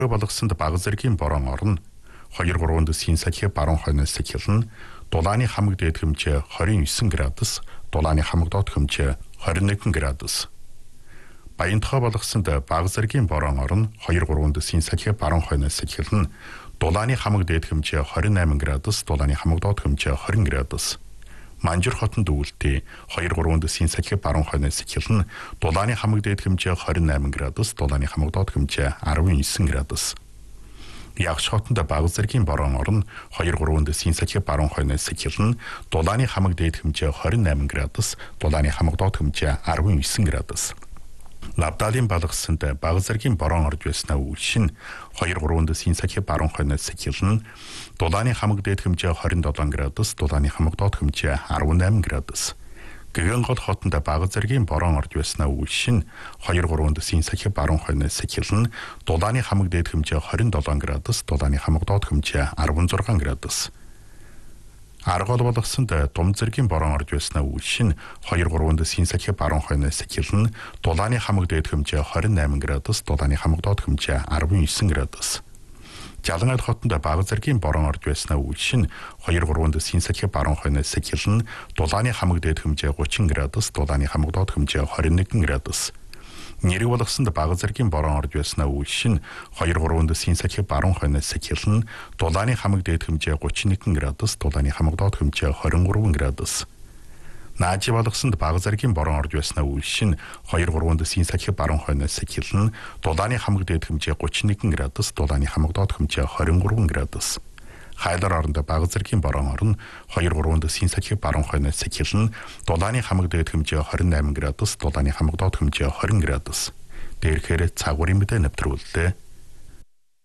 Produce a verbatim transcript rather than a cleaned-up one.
болгосонд бага зэргийн борон орно. хоёр гурван дэсийн сахи баруун хойноос эхэлнэ. Дулааны хамаг дээд хэмжээ двадцать девять градус, дулааны хамаг доод хэмжээ двадцать один градус. Баянтохой болгосонд бага зэргийн борон орно. хоёр гурван дэсийн сахи баруун хойноос эхэлнэ. Дулааны хамаг дээд хэмжээ двадцать восемь градус, дулааны хамаг доод хэмжээ двадцать градус. Манжир хотод өвөлтөө хоёр гурван дэсийн сахи баруун хойноос эхэлнэ. Дулааны хамаг дээд хэмжээ двадцать восемь градус, дулааны хамаг доод хэмжээ десять градус. Ягш хотод бага зэргийн борон орно. хоёр гурван дэсийн сахи баруун хойноос эхэлнэ. Дулааны хамаг дээд хэмжээ двадцать восемь градус, дулааны хамаг доод хэмжээ десять градус. Лавдалын балгасанд бага зэргийн борон орж байснаа үйлшин хоёр гурван дэсийн сахи баруун хойноос эхэлнэ. Дулааны хамаг дээд хэмжээ двадцать seven градус, дулааны хамаг доод хэмжээ eighteen градус. Гэгэн гол хотод бага зэргийн борон орж байснаа үйлшин хоёр гурван дэсийн сахи баруун хойноос эхэлнэ. Дулааны хамаг дээд хэмжээ двадцать seven градус, дулааны хамаг доод хэмжээ sixteen градус. Аргол болгосонд дум зэргийн борон орж байснаа үйлшин хоёр гурван дэсийн сахи баруун хойноос эхэлнэ. Дулааны хамаг дээд хэмжээ двадцать eight градус, дулааны хамаг доод хэмжээ nineteen градус. Жалангал хотод бага зэргийн борон орж байснаа үйлшин хоёр гурван дэсийн сахи баруун хойноос эхэлнэ. Дулааны хамаг дээд хэмжээ thirty градус, дулааны хамаг доод хэмжээ twenty-one градус. Нэрэг болгосонд бага зэргийн борон орж байснаа үйлшин хоёр гурван дэсийн сахи баруун хойноос эхэлнэ. Дулааны хамаг дээд хэмжээ thirty-one градус, дулааны хамаг доод хэмжээ twenty-three градус. Наажи болгосонд бага зэргийн борон орж байснаа үйлшин хоёр гурван дэсийн сахи баруун хойноос эхэлнэ. Дулааны хамаг дээд хэмжээ thirty-one градус, дулааны хамаг доод хэмжээ twenty-three градус. Хайлар оронд бага зэргийн борон орно. хоёр гурван дэсийн сахи баруун хойноос эхэлнэ. Дулааны хамаг дээд хэмжээ twenty-eight градус, дулааны хамаг доод хэмжээ twenty градус. Дээрхээр цагуурын мэдээ нэвтрүүллээ.